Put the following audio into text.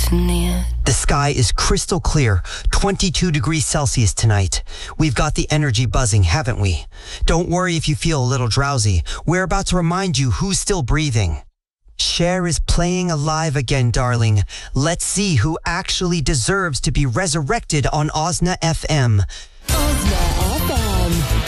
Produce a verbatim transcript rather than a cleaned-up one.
in the end. The sky is crystal clear, twenty-two degrees Celsius tonight. We've got the energy buzzing, haven't we? Don't worry if you feel a little drowsy. We're about to remind you who's still breathing. Cher is playing alive again, darling. Let's see who actually deserves to be resurrected on Ozna F M. Ozna F M.